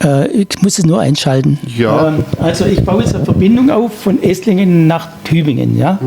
Ich muss es nur einschalten. Ja. Also ich baue jetzt eine Verbindung auf von Esslingen nach Tübingen. Ja?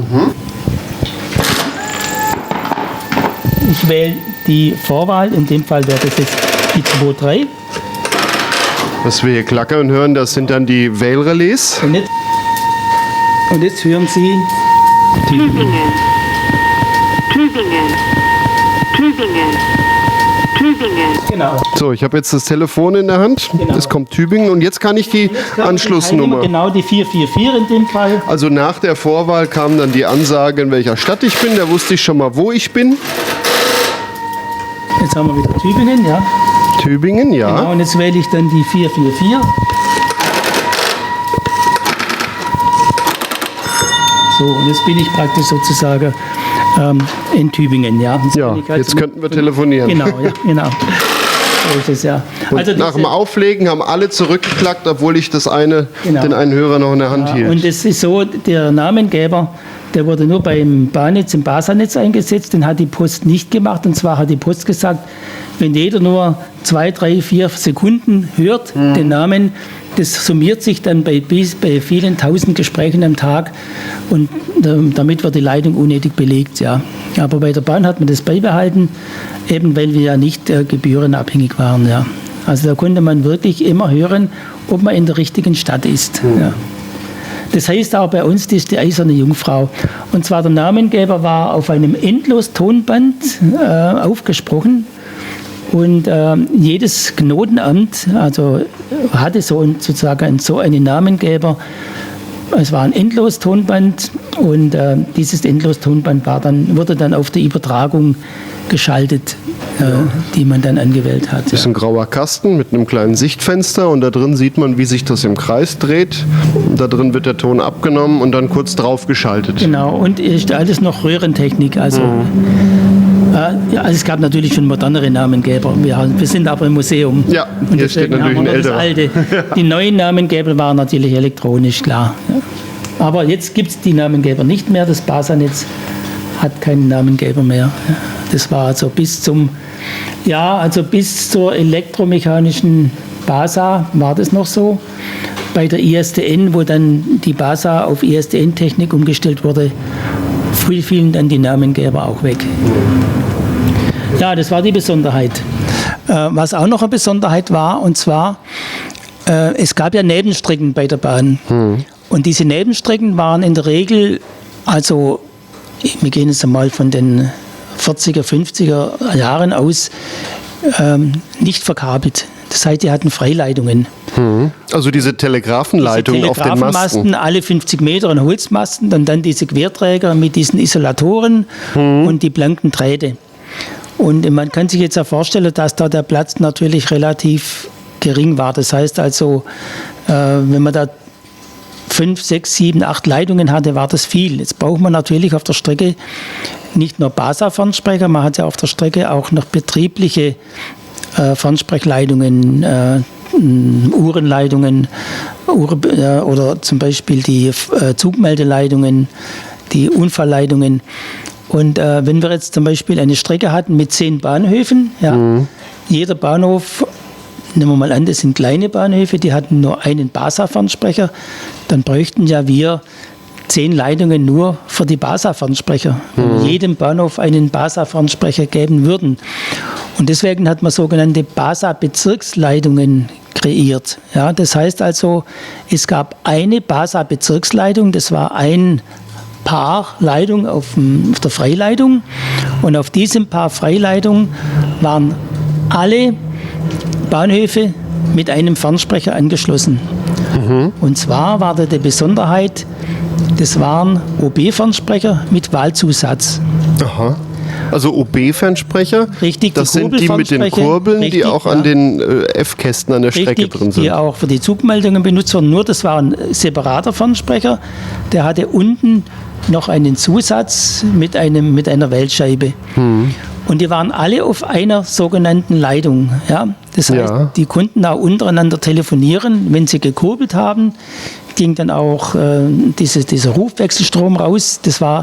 Ich wähle die Vorwahl, in dem Fall wäre das jetzt die 2-3. Was wir hier klackern hören, das sind dann die Wählrelais. Und jetzt hören Sie Tübingen. Tübingen. Tübingen. Tübingen. Genau. So, ich habe jetzt das Telefon in der Hand. Genau. Es kommt Tübingen und jetzt kann ich die Anschlussnummer. Genau, die 444 in dem Fall. Also nach der Vorwahl kam dann die Ansage, in welcher Stadt ich bin. Da wusste ich schon mal, wo ich bin. Jetzt haben wir wieder Tübingen, ja. Tübingen, ja. Genau, und jetzt wähle ich dann die 444. So, und jetzt bin ich praktisch sozusagen in Tübingen, ja. Ja, bin ich halt jetzt könnten wir telefonieren. Genau, ja, genau. So ist es, ja. Und Also nach dem Auflegen haben alle zurückgeklackt, obwohl ich den einen Hörer noch in der Hand hielt. und es ist so, der Namengeber, der wurde nur beim Bahnnetz, im BASA-Netz eingesetzt, den hat die Post nicht gemacht. Und zwar hat die Post gesagt, wenn jeder nur 2, 3, 4 Sekunden hört, den Namen, das summiert sich dann bei vielen tausend Gesprächen am Tag und damit wird die Leitung unnötig belegt. Ja. Aber bei der Bahn hat man das beibehalten, eben weil wir ja nicht gebührenabhängig waren. Ja. Also da konnte man wirklich immer hören, ob man in der richtigen Stadt ist. Ja. Das heißt auch bei uns, das ist die eiserne Jungfrau. Und zwar der Namengeber war auf einem Endlos-Tonband aufgesprochen. Und jedes Knotenamt hatte sozusagen so einen Namengeber. Es war ein Endlos-Tonband und dieses Endlos-Tonband wurde dann auf der Übertragung geschaltet, die man dann angewählt hat. Das ist ein grauer Kasten mit einem kleinen Sichtfenster und da drin sieht man, wie sich das im Kreis dreht. Und da drin wird der Ton abgenommen und dann kurz drauf geschaltet. Genau, und ist alles noch Röhrentechnik. Also es gab natürlich schon modernere Namengeber. Wir sind aber im Museum. Ja, und hier steht natürlich ein älterer. Alte. Die neuen Namengeber waren natürlich elektronisch, klar. Aber jetzt gibt es die Namengeber nicht mehr. Das BASA-Netz hat keinen Namengeber mehr. Das war also bis zur elektromechanischen BASA war das noch so. Bei der ISDN, wo dann die BASA auf ISDN-Technik umgestellt wurde, fielen dann die Namengeber auch weg. Ja, das war die Besonderheit. Was auch noch eine Besonderheit war, und zwar, es gab ja Nebenstrecken bei der Bahn. Und diese Nebenstrecken waren in der Regel, also wir gehen jetzt einmal von den 40er, 50er Jahren aus, nicht verkabelt. Das heißt, die hatten Freileitungen. Also diese Telegrafenleitung auf den Masten. Alle 50 Meter ein Holzmasten und dann diese Querträger mit diesen Isolatoren und die blanken Drähte. Und man kann sich jetzt ja vorstellen, dass da der Platz natürlich relativ gering war. Das heißt also, wenn man da 5, 6, 7, 8 Leitungen hatte, war das viel. Jetzt braucht man natürlich auf der Strecke nicht nur BASA-Fernsprecher, man hat ja auf der Strecke auch noch betriebliche Fernsprechlleitungen, Uhrenleitungen oder zum Beispiel die Zugmeldeleitungen, die Unfallleitungen. Und wenn wir jetzt zum Beispiel eine Strecke hatten mit 10 Bahnhöfen, jeder Bahnhof, nehmen wir mal an, das sind kleine Bahnhöfe, die hatten nur einen BASA-Fernsprecher, dann bräuchten ja wir 10 Leitungen nur für die BASA-Fernsprecher, wenn wir jedem Bahnhof einen BASA-Fernsprecher geben würden. Und deswegen hat man sogenannte BASA-Bezirksleitungen kreiert. Ja, das heißt also, es gab eine BASA-Bezirksleitung, das war ein Paar Leitung auf der Freileitung. Und auf diesem Paar Freileitung waren alle Bahnhöfe mit einem Fernsprecher angeschlossen. Und zwar war da die Besonderheit, das waren OB-Fernsprecher mit Wahlzusatz. Aha. Also OB-Fernsprecher, Richtig, das sind die mit den Kurbeln, die auch an den F-Kästen an der Strecke drin sind. Die auch für die Zugmeldungen benutzt wurden. Nur das war ein separater Fernsprecher, der hatte unten noch einen Zusatz mit einer Wählscheibe. Und die waren alle auf einer sogenannten Leitung. Ja? Das heißt, die konnten auch untereinander telefonieren. Wenn sie gekurbelt haben, ging dann auch dieser Rufwechselstrom raus.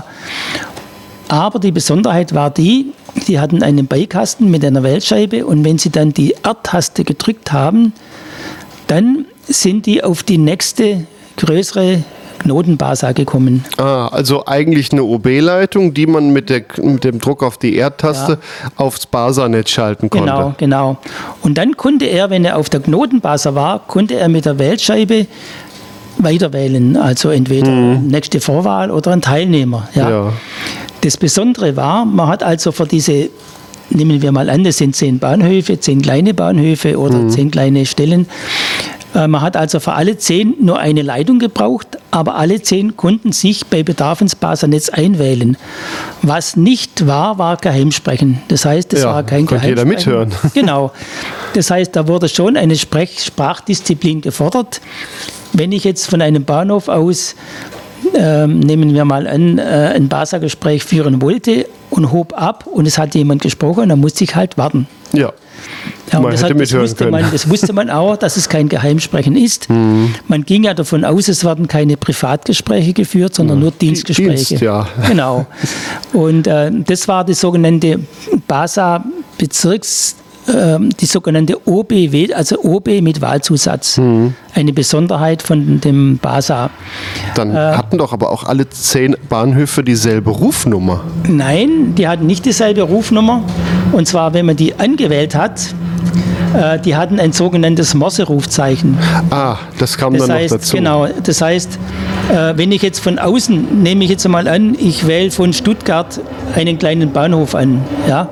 Aber die Besonderheit war die hatten einen Beikasten mit einer Wählscheibe und wenn sie dann die R-Taste gedrückt haben, dann sind die auf die nächste größere Knotenbasa gekommen. Also eigentlich eine OB-Leitung, die man mit dem Druck auf die R-Taste aufs Basa-Netz schalten konnte. Genau. Und dann konnte er, wenn er auf der Knotenbasa war, konnte er mit der Wählscheibe weiterwählen. Also entweder nächste Vorwahl oder ein Teilnehmer. Ja. Das Besondere war, man hat also für diese, nehmen wir mal an, das sind 10 Bahnhöfe, 10 kleine Bahnhöfe oder 10 kleine Stellen. Man hat also für alle 10 nur eine Leitung gebraucht, aber alle 10 konnten sich bei Bedarf ins Basa-Netz einwählen. Was nicht war Geheimsprechen. Das heißt, es war kein konnte Geheimsprechen. jeder mithören. Genau. Das heißt, da wurde schon eine Sprachdisziplin gefordert. Wenn ich jetzt von einem Bahnhof aus, nehmen wir mal an, ein Basa-Gespräch führen wollte und hob ab und es hat jemand gesprochen, dann musste ich halt warten. Ja. Ja, man hätte mithören können. Das wusste man auch, dass es kein Geheimsprechen ist. Man ging ja davon aus, es werden keine Privatgespräche geführt, sondern nur Dienstgespräche. Dienst, ja. Genau. Und das war die sogenannte Basa-Bezirks, die sogenannte OBW, also OB mit Wahlzusatz. Eine Besonderheit von dem Basa. Dann hatten doch aber auch alle 10 Bahnhöfe dieselbe Rufnummer. Nein, die hatten nicht dieselbe Rufnummer. Und zwar, wenn man die angewählt hat, die hatten ein sogenanntes Morse-Rufzeichen. Das kam dann noch dazu. Genau, das heißt, wenn ich jetzt von außen, nehme ich jetzt mal an, ich wähle von Stuttgart einen kleinen Bahnhof an, ja,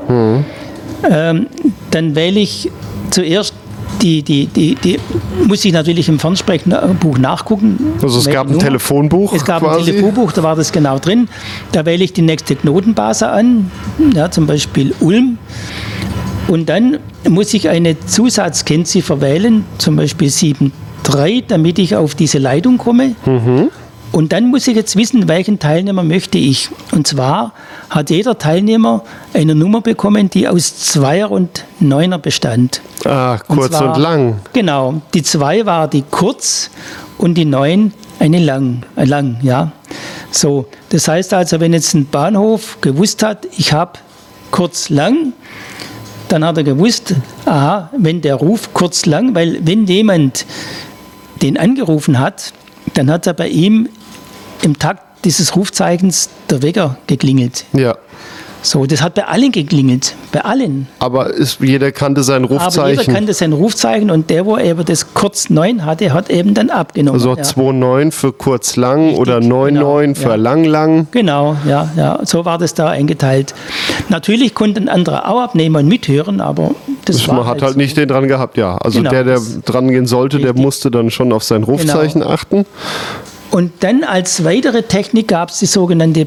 dann wähle ich zuerst die muss ich natürlich im Fernsprechbuch nachgucken. Also es gab ein Telefonbuch. Es gab quasi. ein Telefonbuch, da war das genau drin. Da wähle ich die nächste Knotenbasa an, ja, zum Beispiel Ulm. Und dann muss ich eine Zusatzkennziffer wählen, zum Beispiel 7.3, damit ich auf diese Leitung komme. Und dann muss ich jetzt wissen, welchen Teilnehmer möchte ich. Und zwar hat jeder Teilnehmer eine Nummer bekommen, die aus 2er und 9er bestand. Kurz und lang. Genau. Die 2 war die kurz und die 9 eine lang, ja. So, das heißt also, wenn jetzt ein Bahnhof gewusst hat, ich habe kurz lang, dann hat er gewusst, wenn der Ruf kurz lang, weil wenn jemand den angerufen hat, dann hat er bei ihm im Takt dieses Rufzeichens der Wecker geklingelt. Ja. So, das hat bei allen geklingelt, bei allen. Aber jeder kannte sein Rufzeichen. Aber jeder kannte sein Rufzeichen und der, wo eben das kurz 9 hatte, hat eben dann abgenommen. Also 2,9 für kurz lang. Richtig, oder 9,9 für lang. Genau, ja, so war das da eingeteilt. Natürlich konnte ein anderer auch abnehmen und mithören, aber das war man hat halt so. nicht den dran gehabt, ja. Also Genau, der dran gehen sollte, der musste dann schon auf sein Rufzeichen achten. Und dann als weitere Technik gab es die sogenannte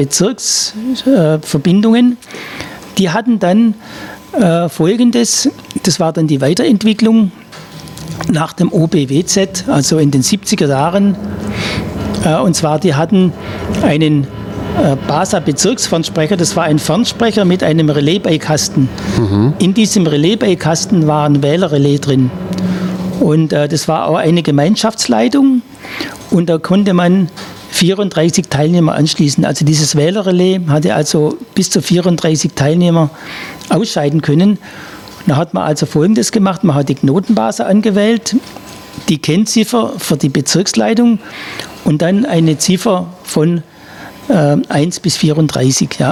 Basa-Bezirksverbindungen. Die hatten dann Folgendes, das war dann die Weiterentwicklung nach dem OBWZ, also in den 70er Jahren. Und zwar, die hatten einen Basa-Bezirksfernsprecher, das war ein Fernsprecher mit einem Relaisbeikasten. In diesem Relaisbeikasten war ein Wählerrelais drin. Und das war auch eine Gemeinschaftsleitung. Und da konnte man 34 Teilnehmer anschließen. Also dieses Wählerrelais hatte also bis zu 34 Teilnehmer ausscheiden können. Da hat man also Folgendes gemacht. Man hat die Knotenbasa angewählt, die Kennziffer für die Bezirksleitung und dann eine Ziffer von 1 bis 34. Ja.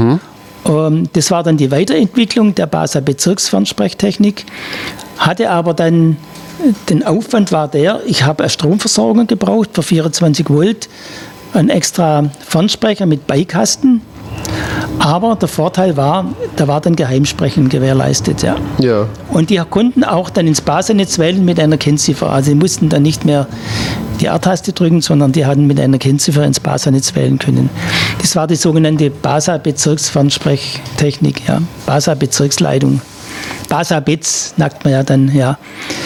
Das war dann die Weiterentwicklung der Basa-Bezirksfernsprechtechnik. Hatte aber dann den Aufwand war ich habe eine Stromversorgung gebraucht für 24 Volt, einen extra Fernsprecher mit Beikasten. Aber der Vorteil war, da war dann Geheimsprechen gewährleistet. Ja. Und die konnten auch dann ins Basa-Netz wählen mit einer Kennziffer. Also sie mussten dann nicht mehr die R-Taste drücken, sondern die hatten mit einer Kennziffer ins Basa-Netz wählen können. Das war die sogenannte Basa-Bezirksfernsprechtechnik, ja. Basa-Bezirksleitung. Basa-Betz, sagt man ja dann, ja.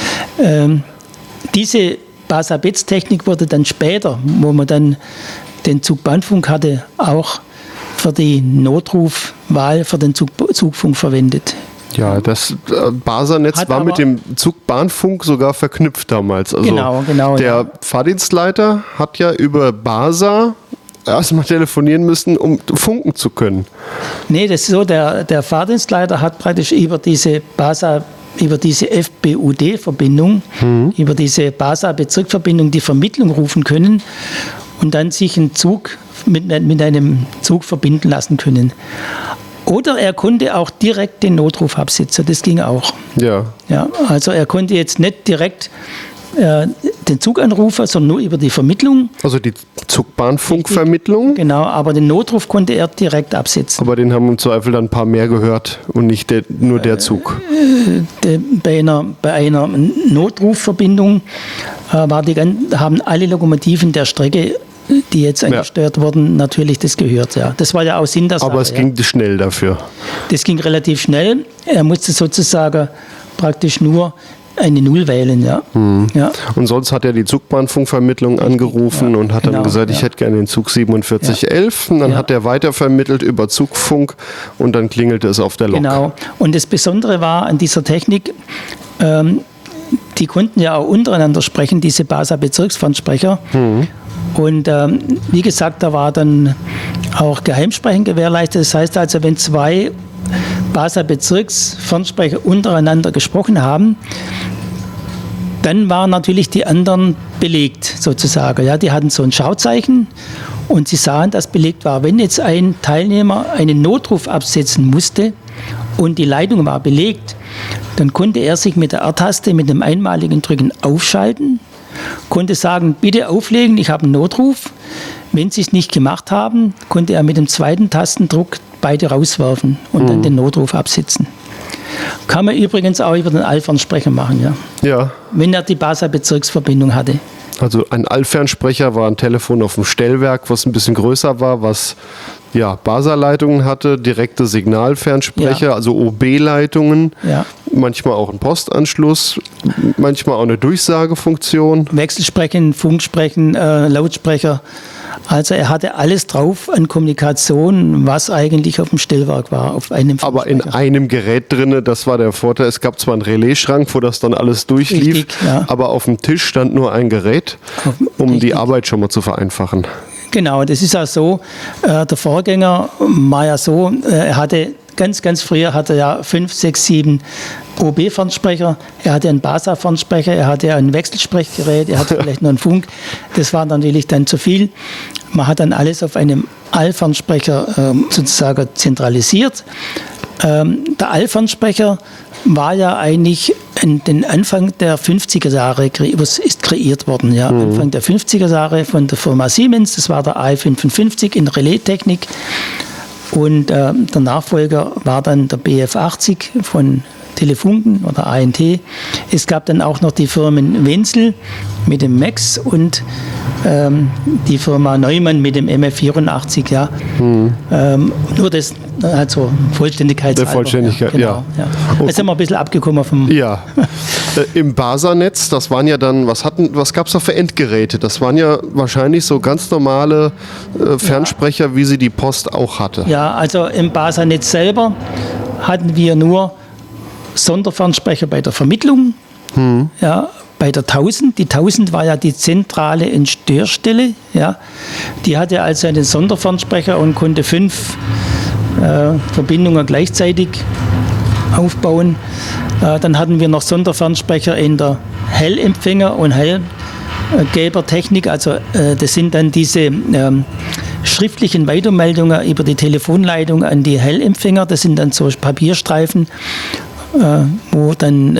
Diese Basa-Betz-Technik wurde dann später, wo man dann den Zugbahnfunk hatte, auch für die Notrufwahl für den Zugfunk verwendet. Ja, das Basa-Netz war mit dem Zugbahnfunk sogar verknüpft damals. Also genau. Der Fahrdienstleiter hat ja über Basa erstmal telefonieren müssen, um funken zu können. Nee, das ist so, der Fahrdienstleiter hat praktisch über diese Basa über diese FBUD-Verbindung, über diese BASA-Bezirksverbindung die Vermittlung rufen können und dann sich einen Zug mit einem Zug verbinden lassen können. Oder er konnte auch direkt den Notruf absetzen, das ging auch. Ja. Ja, also er konnte jetzt nicht direkt den Zug anrufen, sondern nur über die Vermittlung. Also die Zugbahnfunkvermittlung. Genau, aber den Notruf konnte er direkt absetzen. Aber den haben im Zweifel dann ein paar mehr gehört und nicht nur der Zug. Bei einer Notrufverbindung haben alle Lokomotiven der Strecke, die jetzt angesteuert wurden, natürlich das gehört. Ja. Das war ja auch Sinn der Sache. Aber es ging schnell dafür. Das ging relativ schnell. Er musste sozusagen praktisch nur eine Null wählen. Ja. Ja. Und sonst hat er die Zugbahnfunkvermittlung angerufen und hat dann gesagt, ich hätte gerne den Zug 4711. Und dann hat er weitervermittelt über Zugfunk und dann klingelte es auf der Lok. Genau. Und das Besondere war an dieser Technik, die konnten ja auch untereinander sprechen, diese BASA-Bezirksfernsprecher. Und wie gesagt, da war dann auch Geheimsprechen gewährleistet. Das heißt also, wenn zwei BASA-Bezirksfernsprecher untereinander gesprochen haben, dann waren natürlich die anderen belegt sozusagen. Ja, die hatten so ein Schauzeichen und sie sahen, dass belegt war. Wenn jetzt ein Teilnehmer einen Notruf absetzen musste und die Leitung war belegt, dann konnte er sich mit der R-Taste, mit dem einmaligen Drücken aufschalten, konnte sagen, bitte auflegen, ich habe einen Notruf. Wenn sie es nicht gemacht haben, konnte er mit dem zweiten Tastendruck beide rauswerfen und dann den Notruf absetzen. Kann man übrigens auch über den Allfernsprecher machen, ja. Ja. Wenn er die BASA-Bezirksverbindung hatte. Also ein Allfernsprecher war ein Telefon auf dem Stellwerk, was ein bisschen größer war, was BASA-Leitungen hatte, direkte Signalfernsprecher, also OB-Leitungen, manchmal auch ein Postanschluss, manchmal auch eine Durchsagefunktion. Wechselsprechen, Funksprechen, Lautsprecher. Also er hatte alles drauf an Kommunikation, was eigentlich auf dem Stellwerk war. Auf einem Aber in einem Gerät drin, das war der Vorteil. Es gab zwar einen Relaisschrank, wo das dann alles durchlief, richtig, ja. Aber auf dem Tisch stand nur ein Gerät, um die Arbeit schon mal zu vereinfachen. Genau, das ist auch so. Der Vorgänger war ja so, er hatte ganz früher hatte er 5, 6, 7 OB-Fernsprecher, er hatte einen BASA-Fernsprecher, er hatte ein Wechselsprechgerät, er hatte vielleicht noch einen Funk. Das war natürlich dann zu viel. Man hat dann alles auf einem Allfernsprecher sozusagen zentralisiert. Der Allfernsprecher war ja eigentlich in den Anfang der 50er Jahre ist kreiert worden. Ja. Anfang der 50er Jahre von der Firma Siemens, das war der AI-55 in Relaistechnik. Und der Nachfolger war dann der BF80 von Telefunken oder ANT. Es gab dann auch noch die Firmen Wenzel mit dem Max und die Firma Neumann mit dem MF84. Ja. Nur das, also Vollständigkeitshalber. Der Vollständigkeit, genau, ja. Jetzt sind wir ein bisschen abgekommen vom... Ja, im BASA-Netz, das waren ja dann, was gab es da für Endgeräte? Das waren ja wahrscheinlich so ganz normale Fernsprecher, wie sie die Post auch hatte. Ja, also im BASA-Netz selber hatten wir nur Sonderfernsprecher bei der Vermittlung, ja, bei der 1000. Die 1000 war ja die zentrale Entstörstelle. Ja. Die hatte also einen Sonderfernsprecher und konnte 5 Verbindungen gleichzeitig aufbauen. Dann hatten wir noch Sonderfernsprecher in der Hellempfänger- und Hellgebertechnik. Also das sind dann diese schriftlichen Weitermeldungen über die Telefonleitung an die Hellempfänger. Das sind dann so Papierstreifen, wo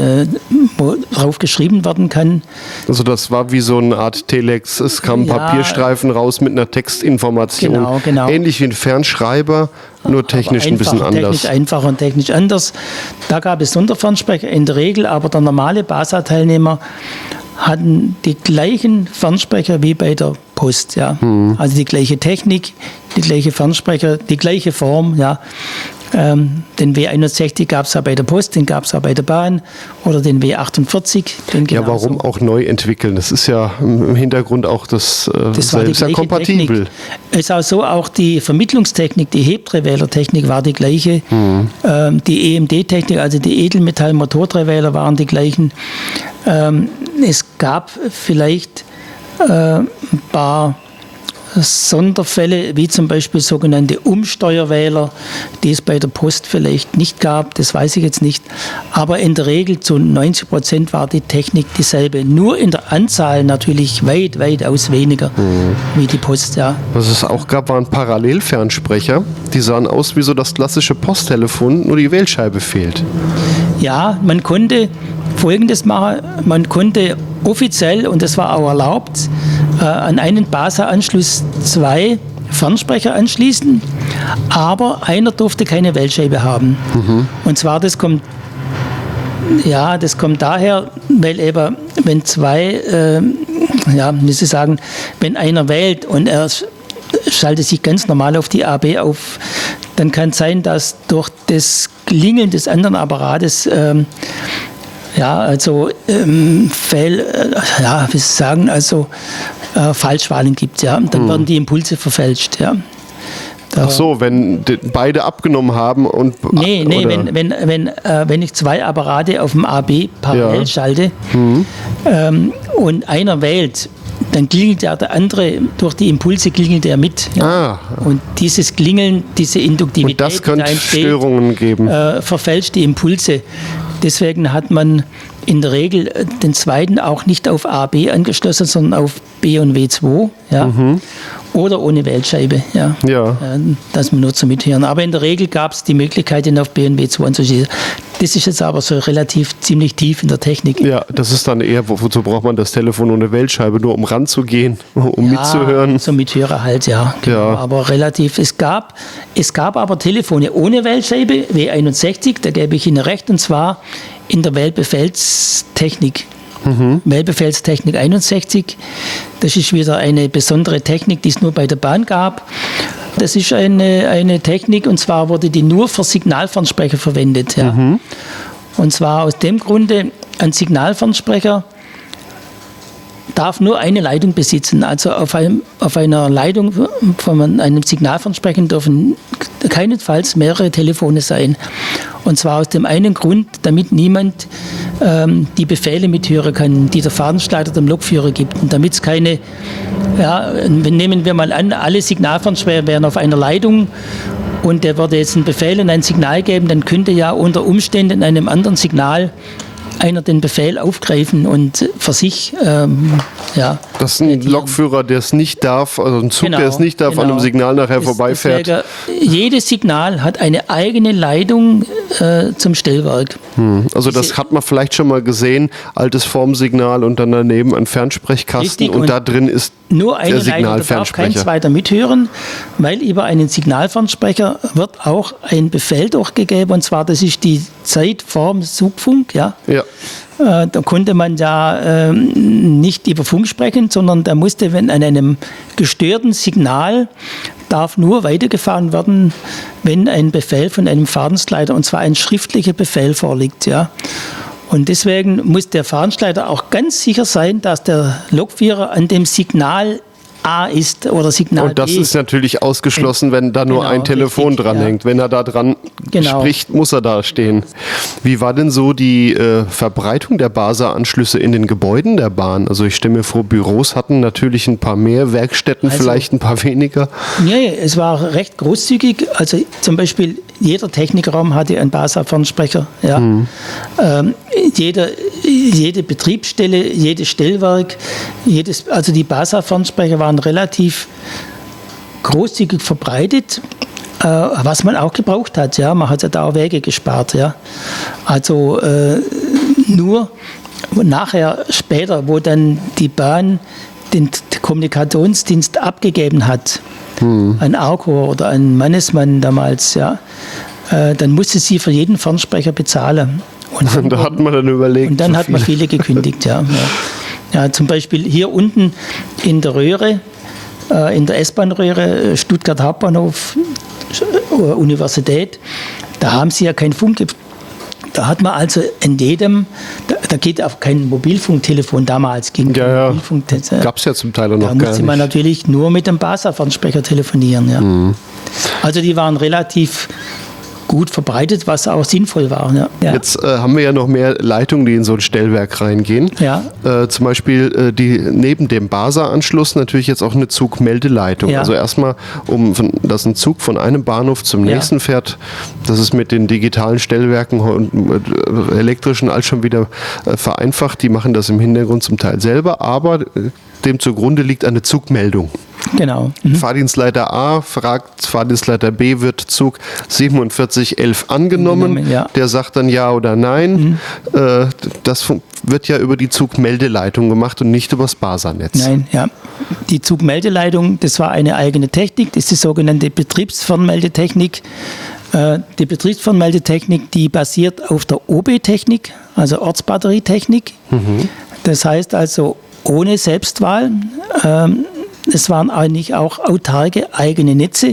drauf geschrieben werden kann. Also das war wie so eine Art Telex. Es kam Papierstreifen raus mit einer Textinformation. Genau. Ähnlich wie ein Fernschreiber, nur technisch ein bisschen anders. Technisch einfacher und technisch anders. Da gab es Sonderfernsprecher in der Regel, aber der normale BASA-Teilnehmer hatten die gleichen Fernsprecher wie bei der Post. Ja. Also die gleiche Technik, die gleiche Fernsprecher, die gleiche Form. Ja. Den W61 gab es ja bei der Post, den gab es ja bei der Bahn oder den W48. Ja, warum auch neu entwickeln? Das ist ja im Hintergrund auch das ist ja kompatibel. Es ist auch so, auch die Vermittlungstechnik, die Hebdrehwählertechnik war die gleiche. Die EMD-Technik, also die Edelmetall-Motordrehwähler waren die gleichen. Es gab vielleicht ein paar Sonderfälle, wie zum Beispiel sogenannte Umsteuerwähler, die es bei der Post vielleicht nicht gab, das weiß ich jetzt nicht. Aber in der Regel zu 90% war die Technik dieselbe. Nur in der Anzahl natürlich weitaus weniger wie die Post. Ja. Was es auch gab, waren Parallelfernsprecher. Die sahen aus wie so das klassische Posttelefon, nur die Wählscheibe fehlt. Ja, man konnte Folgendes machen. Man konnte offiziell, und das war auch erlaubt, an einen BASA-Anschluss 2 Fernsprecher anschließen, aber einer durfte keine Wählscheibe haben. Und zwar, das kommt daher, weil eben, wenn wenn einer wählt und er schaltet sich ganz normal auf die AB auf, dann kann es sein, dass durch das Klingeln des anderen Apparates Falschwahlen gibt, ja. Dann werden die Impulse verfälscht, ja. Ach so, wenn beide abgenommen haben und... Nee, wenn ich zwei Apparate auf dem AB parallel schalte und einer wählt, dann klingelt ja der andere, durch die Impulse klingelt er mit. Ja. Und dieses Klingeln, diese Induktivität, und das könnte Störungen geben. Verfälscht die Impulse. Deswegen hat man in der Regel den zweiten auch nicht auf AB angeschlossen, sondern auf B und W2. Ja. Oder ohne Wählscheibe. Ja. Das nur zum Mithören. Aber in der Regel gab es die Möglichkeit, ihn auf B und W2 anzuschließen. Das ist jetzt aber so ziemlich tief in der Technik. Ja, das ist dann eher, wozu braucht man das Telefon ohne Wählscheibe? Nur um ranzugehen, um mitzuhören? Zum Mithörer halt, ja. Genau. Aber relativ. Es gab aber Telefone ohne Wählscheibe, W61, da gebe ich Ihnen recht, und zwar in der Wählbefehlstechnik. Wählbefehlstechnik 61. Das ist wieder eine besondere Technik, die es nur bei der Bahn gab. Das ist eine Technik, und zwar wurde die nur für Signalfernsprecher verwendet. Ja. Und zwar aus dem Grunde, ein Signalfernsprecher darf nur eine Leitung besitzen. Also auf einer Leitung von einem Signalfernsprecher dürfen keinesfalls mehrere Telefone sein. Und zwar aus dem einen Grund, damit niemand die Befehle mithören kann, die der Fahrdienstleiter dem Lokführer gibt. Und damit es keine, nehmen wir mal an, alle Signalfernsprecher wären auf einer Leitung und der würde jetzt einen Befehl und ein Signal geben, dann könnte ja unter Umständen in einem anderen Signal einer den Befehl aufgreifen und für sich, Das ist ein Lokführer, der es nicht darf, also ein Zug, der es nicht darf, an einem Signal nachher vorbeifährt. Deswegen, jedes Signal hat eine eigene Leitung zum Stellwerk. Also das hat man vielleicht schon mal gesehen, altes Formsignal und dann daneben ein Fernsprechkasten und da drin ist nur eine der Signalfernsprecher. Leitung, da darf kein zweiter mithören, weil über einen Signalfernsprecher wird auch ein Befehl durchgegeben, und zwar, das ist die Zeit vorm Zugfunk, ja. Da konnte man ja nicht über Funk sprechen, sondern da musste, wenn an einem gestörten Signal, darf nur weitergefahren werden, wenn ein Befehl von einem Fahrdienstleiter, und zwar ein schriftlicher Befehl vorliegt. Ja. Und deswegen muss der Fahrdienstleiter auch ganz sicher sein, dass der Lokführer an dem Signal A ist oder Signal B. Und das ist natürlich ausgeschlossen, wenn da nur ein Telefon dranhängt. Wenn er da dran spricht, muss er da stehen. Wie war denn so die Verbreitung der BASA-Anschlüsse in den Gebäuden der Bahn? Also ich stelle mir vor, Büros hatten natürlich ein paar mehr, Werkstätten vielleicht ein paar weniger. Nee, es war recht großzügig. Also zum Beispiel jeder Technikraum hatte einen BASA-Fernsprecher. Ja. Jede Betriebsstelle, jedes Stellwerk, also die BASA-Fernsprecher waren relativ großzügig verbreitet, was man auch gebraucht hat. Ja. Man hat ja da auch Wege gespart. Ja. Also nur nachher, später, wo dann die Bahn den Kommunikationsdienst abgegeben hat, an Arcor oder an Mannesmann damals, ja, dann musste sie für jeden Fernsprecher bezahlen. Und da hat man dann überlegt. Und dann hat man viele gekündigt, ja. Ja, zum Beispiel hier unten in der Röhre, in der S-Bahn-Röhre, Stuttgart Hauptbahnhof, Universität, da haben sie ja kein Funk. Da hat man also in jedem, da geht auch kein Mobilfunktelefon, damals ging Mobilfunk. Gab es ja zum Teil noch gar nicht. Da musste man natürlich nur mit dem BASA-Fernsprecher telefonieren. Ja. Also die waren relativ gut verbreitet, was auch sinnvoll war. Ja. Ja. Jetzt haben wir ja noch mehr Leitungen, die in so ein Stellwerk reingehen. Ja. Zum Beispiel die neben dem BASA-Anschluss natürlich jetzt auch eine Zugmeldeleitung. Ja. Also erstmal, dass ein Zug von einem Bahnhof zum nächsten fährt, das ist mit den digitalen Stellwerken und elektrischen all schon wieder vereinfacht. Die machen das im Hintergrund zum Teil selber, aber dem zugrunde liegt eine Zugmeldung. Genau. Fahrdienstleiter A fragt Fahrdienstleiter B, wird Zug 4711 angenommen. Ja. Der sagt dann ja oder nein. Das wird ja über die Zugmeldeleitung gemacht und nicht über das BASA-Netz. Nein, ja. Die Zugmeldeleitung, das war eine eigene Technik, das ist die sogenannte Betriebsfernmeldetechnik. Die Betriebsfernmeldetechnik, die basiert auf der OB-Technik, also Ortsbatterietechnik. Das heißt also ohne Selbstwahl. Es waren eigentlich auch autarke eigene Netze.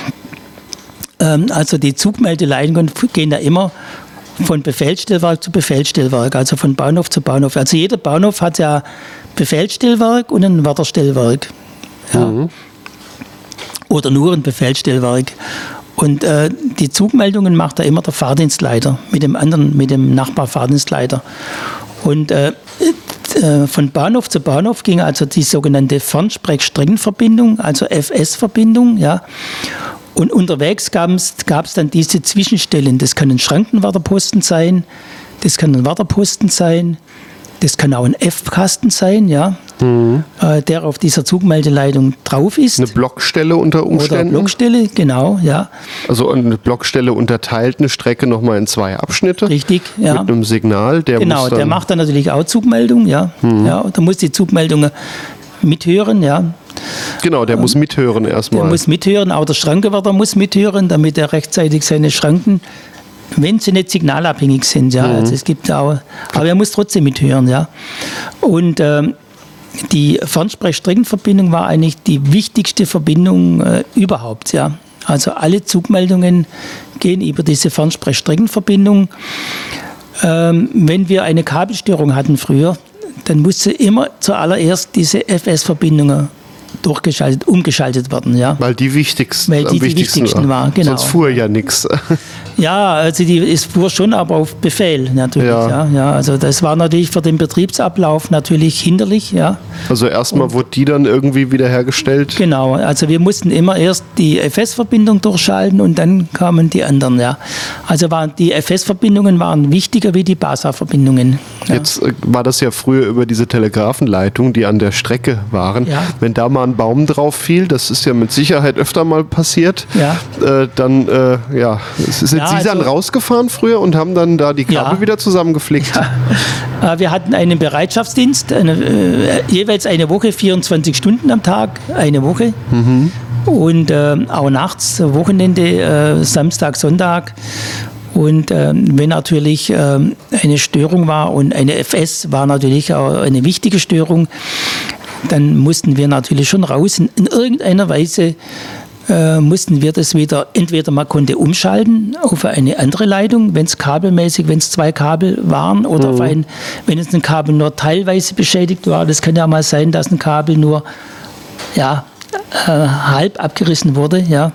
Also die Zugmeldeleitungen gehen da immer von Befehlsstellwerk zu Befehlsstellwerk, also von Bahnhof zu Bahnhof. Also jeder Bahnhof hat ja Befehlsstellwerk und ein Wärterstellwerk. Ja. Oder nur ein Befehlsstellwerk. Und die Zugmeldungen macht da immer der Fahrdienstleiter mit dem Nachbarfahrdienstleiter. Und von Bahnhof zu Bahnhof ging also die sogenannte Fernsprechstreckenverbindung, also FS-Verbindung, ja. Und unterwegs gab es dann diese Zwischenstellen. Das kann ein Schrankenwärterposten sein, das kann ein Wärterposten sein, das kann auch ein F-Kasten sein, ja, der auf dieser Zugmeldeleitung drauf ist. Eine Blockstelle unter Umständen? Oder Blockstelle, genau, ja. Also eine Blockstelle unterteilt eine Strecke nochmal in 2 Abschnitte. Richtig, ja. Mit einem Signal. Der macht dann natürlich auch Zugmeldung, ja. Ja, da muss die Zugmeldung mithören, ja. Genau, der muss mithören erstmal. Der muss mithören, auch der Schrankenwärter muss mithören, damit er rechtzeitig seine Schranken, wenn sie nicht signalabhängig sind, ja. Also es gibt auch, aber er muss trotzdem mithören, ja. Und die Fernsprechstreckenverbindung war eigentlich die wichtigste Verbindung überhaupt, ja. Also alle Zugmeldungen gehen über diese Fernsprechstreckenverbindung. Wenn wir eine Kabelstörung hatten früher, dann musste immer zuallererst diese FS-Verbindung umgeschaltet werden. Ja. Weil die wichtigsten, die wichtigsten war. Genau. Sonst fuhr ja nichts. Ja, also es fuhr schon, aber auf Befehl natürlich. Ja, also das war natürlich für den Betriebsablauf natürlich hinderlich. Ja. Also erstmal wurde die dann irgendwie wiederhergestellt? Genau, also wir mussten immer erst die FS-Verbindung durchschalten und dann kamen die anderen. Ja. Also die FS-Verbindungen waren wichtiger wie die BASA-Verbindungen. Ja. Jetzt war das ja früher über diese Telegrafenleitungen, die an der Strecke waren. Ja. Wenn da mal ein Baum drauf fiel, das ist ja mit Sicherheit öfter mal passiert, dann sind Sie dann rausgefahren früher und haben dann da die Kabel wieder zusammengeflickt? Ja. Wir hatten einen Bereitschaftsdienst, jeweils eine Woche, 24 Stunden am Tag, eine Woche. Und auch nachts, Wochenende, Samstag, Sonntag. Und wenn natürlich eine Störung war und eine FS war natürlich auch eine wichtige Störung, dann mussten wir natürlich schon raus. In irgendeiner Weise mussten wir das wieder, entweder man konnte umschalten auf eine andere Leitung, wenn es kabelmäßig, wenn es 2 Kabel waren, oder wenn es ein Kabel nur teilweise beschädigt war. Das kann ja mal sein, dass ein Kabel nur halb abgerissen wurde, ja.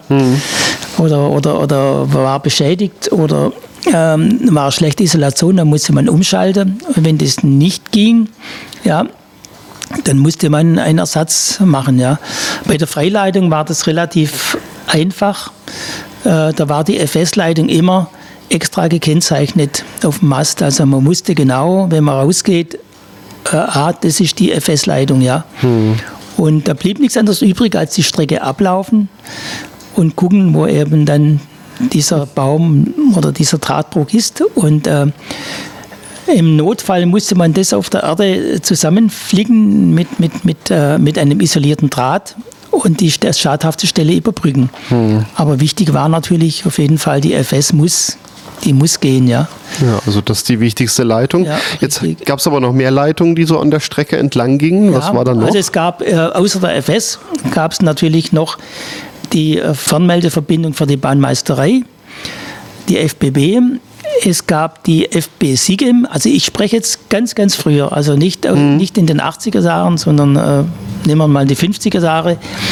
Oder war beschädigt oder war schlechte Isolation, dann musste man umschalten. Und wenn das nicht ging, ja, dann musste man einen Ersatz machen. Ja. Bei der Freileitung war das relativ einfach. Da war die FS-Leitung immer extra gekennzeichnet auf dem Mast. Also man wusste genau, wenn man rausgeht, das ist die FS-Leitung. Ja. Und da blieb nichts anderes übrig, als die Strecke ablaufen und gucken, wo eben dann dieser Baum oder dieser Drahtbruch ist. Und im Notfall musste man das auf der Erde zusammenflicken mit einem isolierten Draht und die schadhafte Stelle überbrücken. Aber wichtig war natürlich auf jeden Fall, die FS muss gehen, ja. Ja, also das ist die wichtigste Leitung. Ja, jetzt gab es aber noch mehr Leitungen, die so an der Strecke entlang gingen. Was war da noch? Also es gab, außer der FS, gab es natürlich noch die Fernmeldeverbindung für die Bahnmeisterei, die FBB. Es gab die FB Sigem, also ich spreche jetzt ganz, ganz früher, also nicht in den 80er Jahren, sondern nehmen wir mal die 50er Jahre.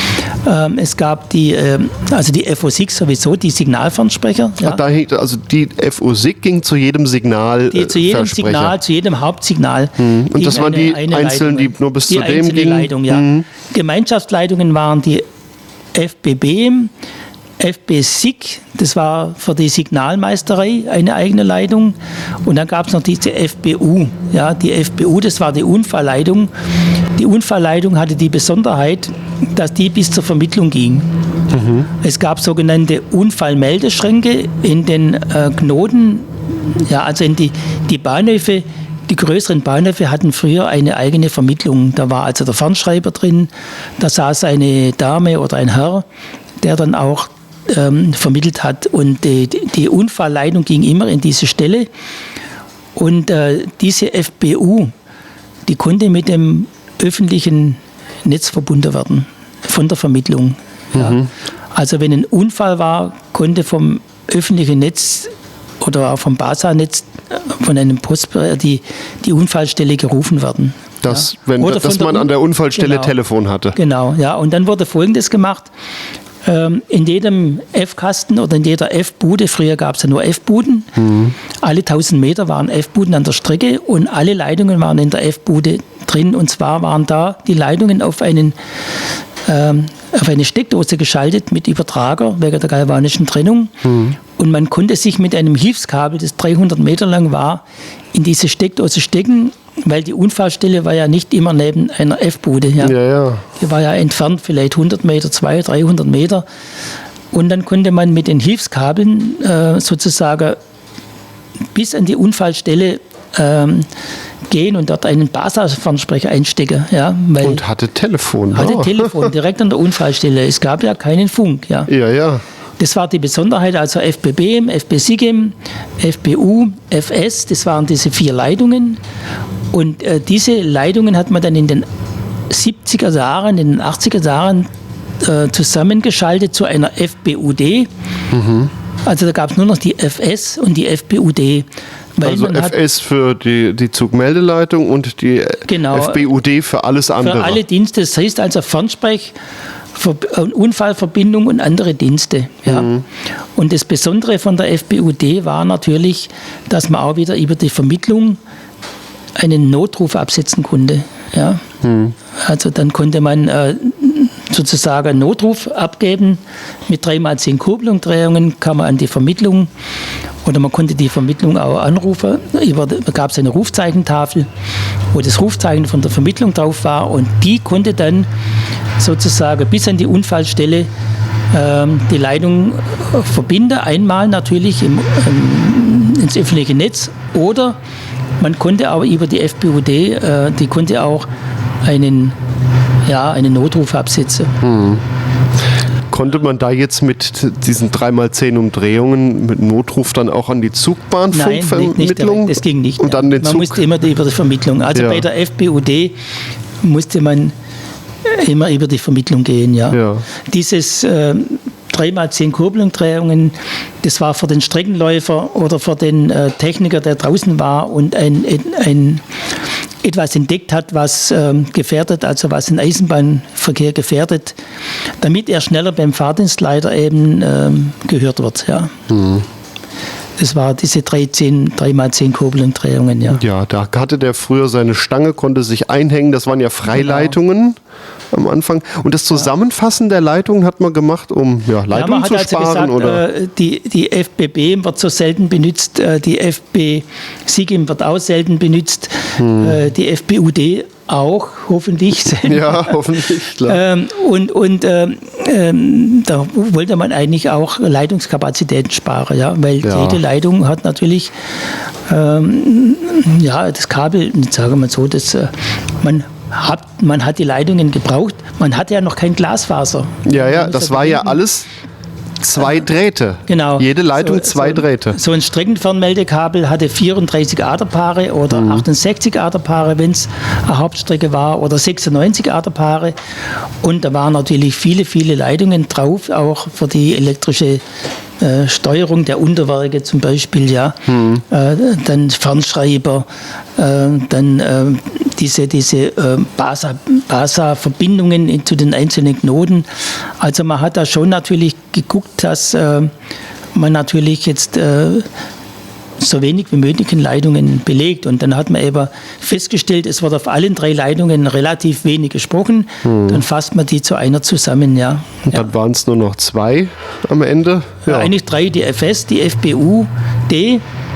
Es gab die FO-SIG sowieso, die Signalfernsprecher. Ja. Also die FO-SIG ging zu jedem Signal. Zu jedem Signal, zu jedem Hauptsignal. Und das waren die einzelnen, die nur bis zu dem gingen? Leitung, ja. Gemeinschaftsleitungen waren die FBB, FB-SIG, das war für die Signalmeisterei eine eigene Leitung. Und dann gab es noch diese FBU. Ja, die FBU, das war die Unfallleitung. Die Unfallleitung hatte die Besonderheit, dass die bis zur Vermittlung ging. Mhm. Es gab sogenannte Unfallmeldeschränke in den Knoten, ja, also in die Bahnhöfe. Die größeren Bahnhöfe hatten früher eine eigene Vermittlung. Da war also der Fernschreiber drin, da saß eine Dame oder ein Herr, der dann auch vermittelt hat. Und die Unfallleitung ging immer in diese Stelle. Und diese FBU, die konnte mit dem öffentlichen Netz verbunden werden, von der Vermittlung. Ja. Mhm. Also wenn ein Unfall war, konnte vom öffentlichen Netz oder auch vom BASA-Netz von einem die Unfallstelle gerufen werden. Dass man an der Unfallstelle Telefon hatte. Genau, ja. Und dann wurde Folgendes gemacht. In jedem F-Kasten oder in jeder F-Bude, früher gab es ja nur F-Buden, alle 1000 Meter waren F-Buden an der Strecke und alle Leitungen waren in der F-Bude drin. Und zwar waren da die Leitungen auf eine Steckdose geschaltet mit Übertrager wegen der galvanischen Trennung. Und man konnte sich mit einem Hilfskabel, das 300 Meter lang war, in diese Steckdose stecken, weil die Unfallstelle war ja nicht immer neben einer F-Bude. Ja. Ja. Die war ja entfernt, vielleicht 100 Meter, 200, 300 Meter. Und dann konnte man mit den Hilfskabeln sozusagen bis an die Unfallstelle gehen und dort einen BASA-Fernsprecher einstecken. Ja, und hatte Telefon. Telefon, direkt an der Unfallstelle. Es gab ja keinen Funk. Ja. Ja. Das war die Besonderheit, also FBB, FB-SIGEM, FBU, FS, das waren diese 4 Leitungen. Und diese Leitungen hat man dann in den 70er Jahren, in den 80er Jahren zusammengeschaltet zu einer FBUD. Also da gab es nur noch die FS und die FBUD. Also FS für die Zugmeldeleitung und die FBUD für alles andere. Für alle Dienste, das heißt also Fernsprech, Unfallverbindung und andere Dienste. Ja. Und das Besondere von der FBUD war natürlich, dass man auch wieder über die Vermittlung einen Notruf absetzen konnte. Ja. Also dann konnte man sozusagen einen Notruf abgeben. Mit 3x10 Kurbelumdrehungen kam man an die Vermittlung oder man konnte die Vermittlung auch anrufen. Da gab es eine Rufzeichentafel, wo das Rufzeichen von der Vermittlung drauf war und die konnte dann sozusagen bis an die Unfallstelle die Leitung verbinden. Einmal natürlich ins öffentliche Netz oder man konnte auch über die FBUD, die konnte auch einen Notruf absetzen. Konnte man da jetzt mit diesen 3x10 Umdrehungen mit Notruf dann auch an die Zugbahnfunkvermittlung? Nein, das ging nicht. Und dann den man musste immer über die Vermittlung. Also bei der FBUD musste man immer über die Vermittlung gehen. Ja. Dieses 3x10 Kurbelumdrehungen, das war für den Streckenläufer oder für den Techniker, der draußen war und etwas entdeckt hat, was gefährdet, also was den Eisenbahnverkehr gefährdet, damit er schneller beim Fahrdienstleiter eben gehört wird. Ja. Das war diese 3x10 Kurbelumdrehungen. Ja, da hatte der früher seine Stange, konnte sich einhängen, das waren ja Freileitungen. Am Anfang. Und das Zusammenfassen der Leitungen hat man gemacht, um Leitungen zu sparen? Also gesagt, die FBB wird so selten benutzt, die FB-SIGEM wird auch selten benutzt, die FBUD auch, hoffentlich. Ja, hoffentlich, klar. Da wollte man eigentlich auch Leitungskapazitäten sparen, weil jede Leitung hat natürlich das Kabel, sagen wir so, man hat die Leitungen gebraucht. Man hatte ja noch kein Glasfaser. Ja, das war ja alles 2 Drähte. Genau. Jede Leitung 2 Drähte. So ein Streckenfernmeldekabel hatte 34 Aderpaare oder 68 Aderpaare, wenn es eine Hauptstrecke war, oder 96 Aderpaare. Und da waren natürlich viele, viele Leitungen drauf, auch für die elektrische Steuerung der Unterwerke zum Beispiel, ja, dann Fernschreiber, dann diese BASA-Verbindungen zu den einzelnen Knoten. Also man hat da schon natürlich geguckt, dass man natürlich jetzt so wenig wie möglich in Leitungen belegt. Und dann hat man eben festgestellt, es wird auf allen 3 Leitungen relativ wenig gesprochen. Dann fasst man die zu einer zusammen, ja. Und dann waren es nur noch 2 am Ende? Ja. Eigentlich 3, die FS, die FBU-D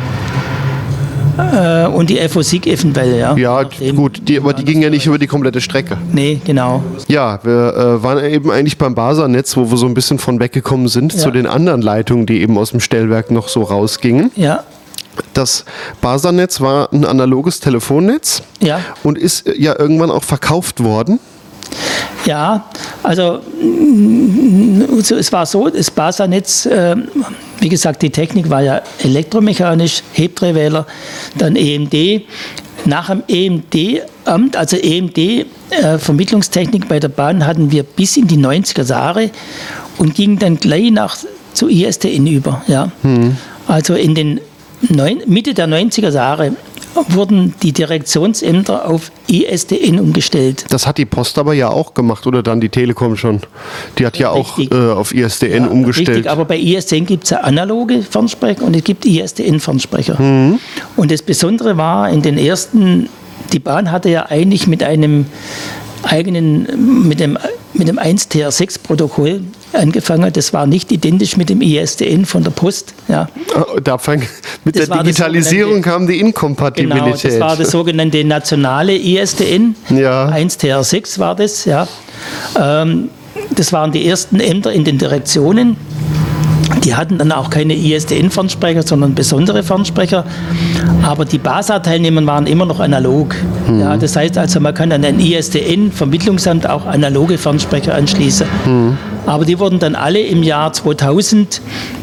und die FOSIG eventuell, ja. Ja, gut, aber die gingen ja nicht über die komplette Strecke. Nee, genau. Ja, wir waren eben eigentlich beim BASA-Netz, wo wir so ein bisschen von weggekommen sind, zu den anderen Leitungen, die eben aus dem Stellwerk noch so rausgingen. Ja. Das BASA-Netz war ein analoges Telefonnetz und ist ja irgendwann auch verkauft worden. Ja, also es war so, das BASA-Netz, wie gesagt, die Technik war ja elektromechanisch, Hebdrehwähler, dann EMD. Nach dem EMD-Amt, also EMD-Vermittlungstechnik bei der Bahn, hatten wir bis in die 90er Jahre und gingen dann gleich zu ISDN über. Ja. Also in den Mitte der 90er Jahre wurden die Direktionsämter auf ISDN umgestellt. Das hat die Post aber ja auch gemacht oder dann die Telekom schon. Die hat ja auch auf ISDN umgestellt. Richtig, aber bei ISDN gibt es ja analoge Fernsprecher und es gibt ISDN-Fernsprecher. Und das Besondere war in den ersten, die Bahn hatte ja eigentlich mit einem eigenen, mit dem 1TR6-Protokoll angefangen. Das war nicht identisch mit dem ISDN von der Post. Ja. Mit der Digitalisierung kam die Inkompatibilität. Genau, das war das sogenannte nationale ISDN. Ja. 1TR6 war das. Ja. Das waren die ersten Ämter in den Direktionen. Die hatten dann auch keine ISDN-Fernsprecher, sondern besondere Fernsprecher. Aber die BASA-Teilnehmer waren immer noch analog. Ja, das heißt also, man kann an ein ISDN-Vermittlungsamt auch analoge Fernsprecher anschließen. Aber die wurden dann alle im Jahr 2000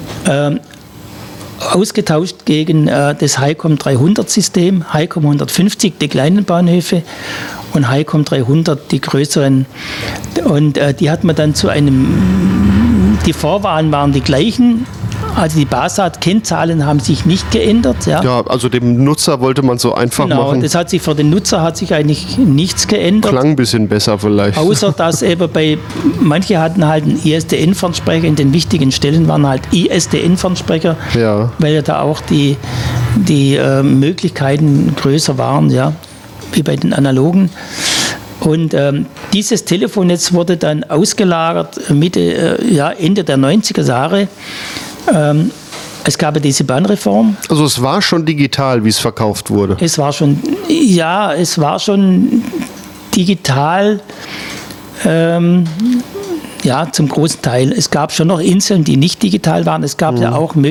ausgetauscht gegen das HiCom 300-System, HiCom 150, die kleinen Bahnhöfe, und HiCom 300, die größeren. Und die hat man dann die Vorwahlen waren die gleichen. Also die BASA-Kennzahlen haben sich nicht geändert. Ja, also dem Nutzer wollte man so einfach machen. Das hat sich für den Nutzer eigentlich nichts geändert. Klang ein bisschen besser vielleicht. Außer dass eben manche hatten halt einen ISDN-Fernsprecher, in den wichtigen Stellen waren halt ISDN-Fernsprecher, weil ja da auch die Möglichkeiten größer waren, ja, wie bei den analogen. Und dieses Telefonnetz wurde dann ausgelagert Ende der 90er Jahre. Es gab ja diese Bahnreform. Also es war schon digital, wie es verkauft wurde? Es war schon digital, zum großen Teil. Es gab schon noch Inseln, die nicht digital waren. Es gab ja auch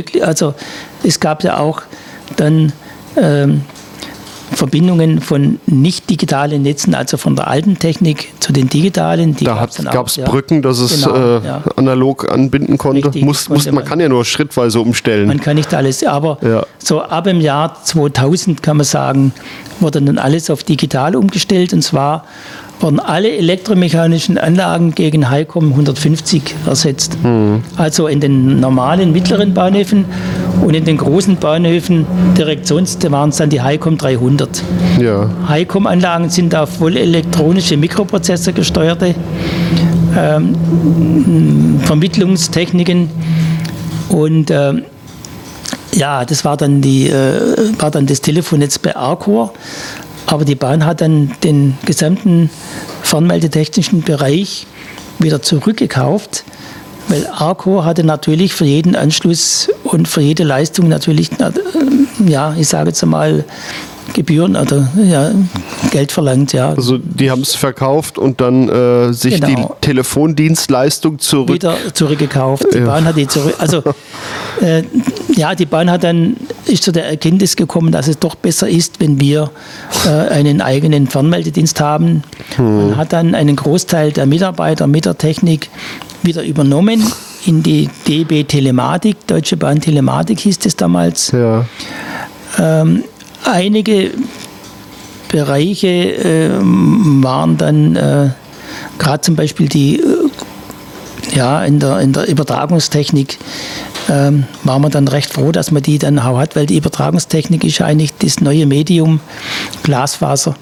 dann Verbindungen von nicht digitalen Netzen, also von der alten Technik zu den digitalen. Da gab es Brücken, dass es analog anbinden konnte. Richtig, man kann ja nur schrittweise umstellen. Man kann nicht alles, aber so ab dem Jahr 2000 kann man sagen, wurde dann alles auf digital umgestellt, und zwar wurden alle elektromechanischen Anlagen gegen HiCom 150 ersetzt. Also in den normalen mittleren Bahnhöfen und in den großen Bahnhöfen waren es dann die HiCom 300. Ja. HiCom-Anlagen sind auf voll elektronische Mikroprozessor gesteuerte Vermittlungstechniken, und das war dann das Telefonnetz bei Arcor. Aber die Bahn hat dann den gesamten fernmeldetechnischen Bereich wieder zurückgekauft, weil Arcor hatte natürlich für jeden Anschluss und für jede Leistung natürlich, ich sage jetzt mal, Gebühren oder Geld verlangt. Ja. Also die haben es verkauft und dann sich die Telefondienstleistung wieder zurückgekauft. Die Bahn hat die zurück. Also die Bahn ist zu der Erkenntnis gekommen, dass es doch besser ist, wenn wir einen eigenen Fernmeldedienst haben. Man hat dann einen Großteil der Mitarbeiter mit der Technik wieder übernommen in die DB Telematik, Deutsche Bahn Telematik hieß es damals. Ja. Einige Bereiche waren dann gerade zum Beispiel in der Übertragungstechnik waren wir dann recht froh, dass man die dann auch hat, weil die Übertragungstechnik ist ja eigentlich das neue Medium Glasfaser.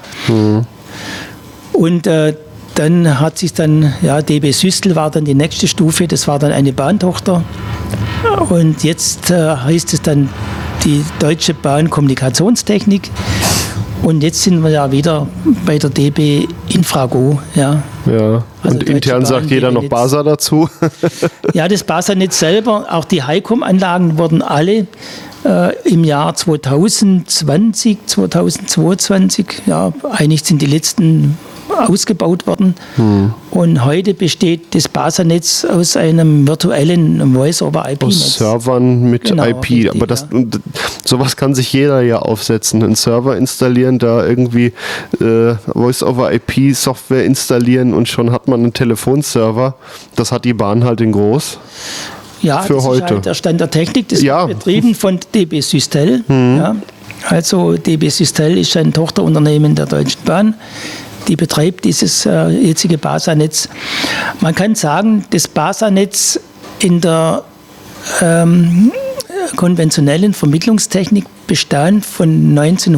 Und dann hat sich dann, DB Systel war dann die nächste Stufe, das war dann eine Bahntochter. Und jetzt heißt es dann die Deutsche Bahn Kommunikationstechnik. Und jetzt sind wir ja wieder bei der DB Infrago. Ja, also und intern sagt jeder noch BASA dazu. Ja, das BASA-Netz selber, auch die HiCom-Anlagen wurden alle im Jahr 2020, 2022, eigentlich sind die letzten ausgebaut worden. Und heute besteht das BASA-Netz aus einem virtuellen Voice-over-IP-Netz. Aus Servern mit IP. Richtig, aber sowas kann sich jeder ja aufsetzen. Einen Server installieren, da irgendwie Voice-over-IP-Software installieren und schon hat man einen Telefonserver. Das hat die Bahn halt in groß. Ja, für das heute. Ist halt der Stand der Technik. Das wird betrieben von DB Systel. Ja. Also DB Systel ist ein Tochterunternehmen der Deutschen Bahn. Die betreibt dieses jetzige BASA-Netz. Man kann sagen, das BASA-Netz in der konventionellen Vermittlungstechnik bestand von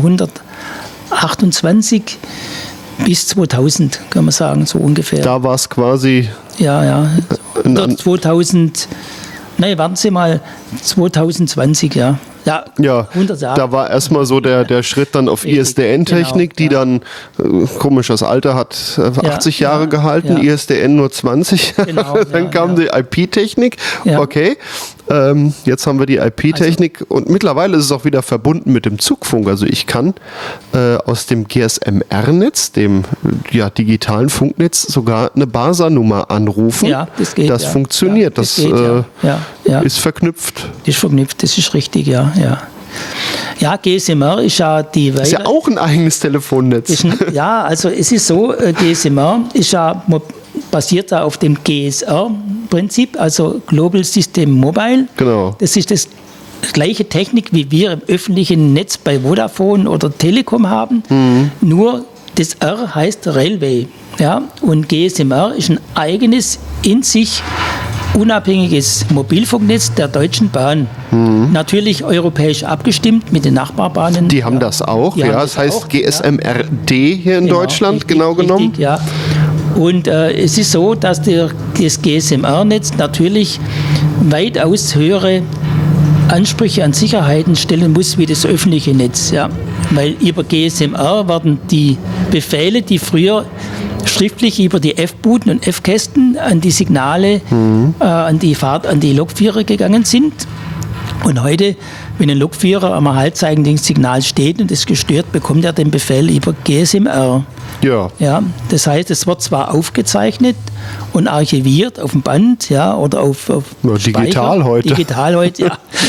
1928 bis 2000, kann man sagen, so ungefähr. Da war es quasi... Ja. Oder 2000... Nein, warten Sie mal, 2020, ja. Ja, 100 Jahre. Da war erstmal so der Schritt dann auf ISDN-Technik, die dann, komisch, das Alter hat 80 Jahre gehalten, ISDN nur 20. Genau, dann kam die IP-Technik, okay. Jetzt haben wir die IP-Technik und mittlerweile ist es auch wieder verbunden mit dem Zugfunk. Also ich kann aus dem GSMR-Netz, dem digitalen Funknetz, sogar eine BASA-Nummer anrufen. Ja, das geht. Das funktioniert, das ist verknüpft. Das ist verknüpft, das ist richtig, ja. Ja, GSMR ist ja die Weile. Ist ja auch ein eigenes Telefonnetz. Also es ist so, GSMR ist basiert auf dem GSR-Prinzip, also Global System Mobile. Genau. Das ist das gleiche Technik, wie wir im öffentlichen Netz bei Vodafone oder Telekom haben, nur das R heißt Railway. Ja? Und GSMR ist ein eigenes, in sich unabhängiges Mobilfunknetz der Deutschen Bahn. Natürlich europäisch abgestimmt mit den Nachbarbahnen. Die haben das auch, das heißt GSMR-D hier in Deutschland, genau genommen. Richtig, ja. Und es ist so, dass das GSMR-Netz natürlich weitaus höhere Ansprüche an Sicherheiten stellen muss wie das öffentliche Netz. Ja. Weil über GSMR werden die Befehle, die früher schriftlich über die F-Booten und F-Kästen an die Signale, an die Lokführer gegangen sind. Und heute, wenn ein Lokführer am Halbzeichen-Signal steht und ist gestört, bekommt er den Befehl über GSMR. Ja, das heißt, es wird zwar aufgezeichnet und archiviert auf dem Band, oder auf digital heute. Digital heute,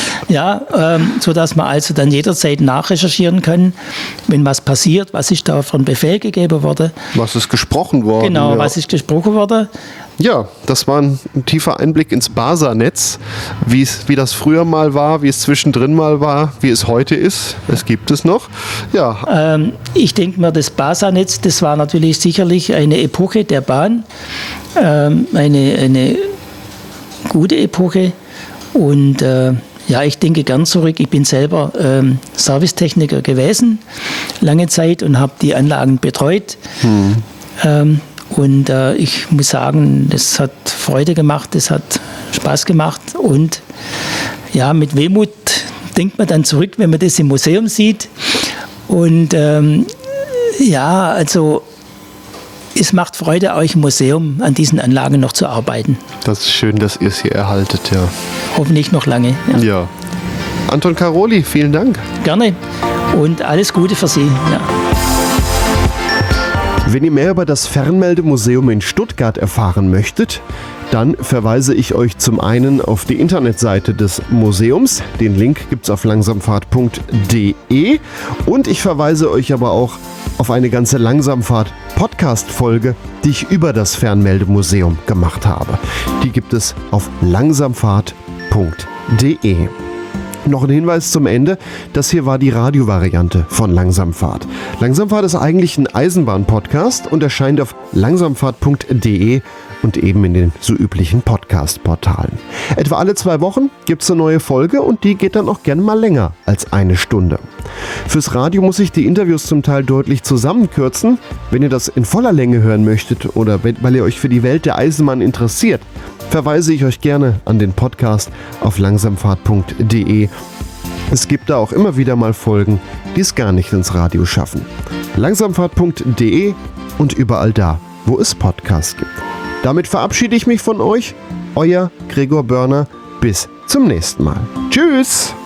sodass man also dann jederzeit nachrecherchieren kann, wenn was passiert, was ist da für ein Befehl gegeben worden. Was ist gesprochen worden. Genau, was ist gesprochen worden. Ja, das war ein tiefer Einblick ins BASA-Netz, wie das früher mal war, wie es zwischendrin mal war, wie es heute ist. Es gibt es noch. Ja. Ich denke mir, das BASA-Netz, das war natürlich sicherlich eine Epoche der Bahn, eine gute Epoche. Und ich denke gern zurück. Ich bin selber Servicetechniker gewesen, lange Zeit, und habe die Anlagen betreut. Und ich muss sagen, das hat Freude gemacht, das hat Spaß gemacht. Und mit Wehmut denkt man dann zurück, wenn man das im Museum sieht. Und es macht Freude, euch im Museum an diesen Anlagen noch zu arbeiten. Das ist schön, dass ihr es hier erhaltet, ja. Hoffentlich noch lange. Ja. Anton Karoli, vielen Dank. Gerne und alles Gute für Sie. Ja. Wenn ihr mehr über das Fernmeldemuseum in Stuttgart erfahren möchtet, dann verweise ich euch zum einen auf die Internetseite des Museums. Den Link gibt es auf langsamfahrt.de. Und ich verweise euch aber auch auf eine ganze Langsamfahrt-Podcast-Folge, die ich über das Fernmeldemuseum gemacht habe. Die gibt es auf langsamfahrt.de. Noch ein Hinweis zum Ende, das hier war die Radiovariante von Langsamfahrt. Langsamfahrt ist eigentlich ein Eisenbahn-Podcast und erscheint auf langsamfahrt.de und eben in den so üblichen Podcast-Portalen. Etwa alle 2 Wochen gibt es eine neue Folge und die geht dann auch gerne mal länger als 1 Stunde. Fürs Radio muss ich die Interviews zum Teil deutlich zusammenkürzen. Wenn ihr das in voller Länge hören möchtet oder weil ihr euch für die Welt der Eisenbahn interessiert, verweise ich euch gerne an den Podcast auf langsamfahrt.de. Es gibt da auch immer wieder mal Folgen, die es gar nicht ins Radio schaffen. Langsamfahrt.de und überall da, wo es Podcasts gibt. Damit verabschiede ich mich von euch. Euer Gregor Börner. Bis zum nächsten Mal. Tschüss!